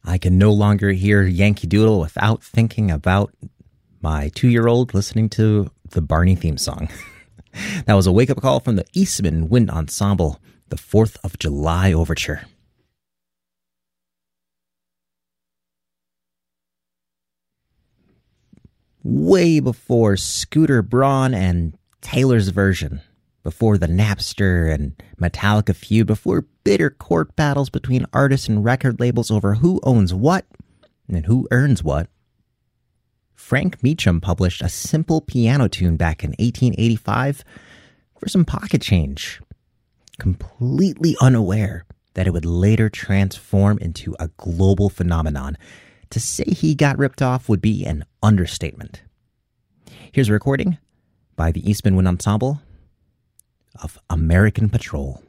I can no longer hear Yankee Doodle without thinking about my 2-year-old listening to the Barney theme song. That was a wake-up call from the Eastman Wind Ensemble, the 4th of July Overture. Way before Scooter Braun and Taylor's Version, before the Napster and Metallica feud, before bitter court battles between artists and record labels over who owns what and who earns what, Frank Meacham published a simple piano tune back in 1885 for some pocket change, completely unaware that it would later transform into a global phenomenon. To say he got ripped off would be an understatement. Here's a recording by the Eastman Wind Ensemble of American Patrol.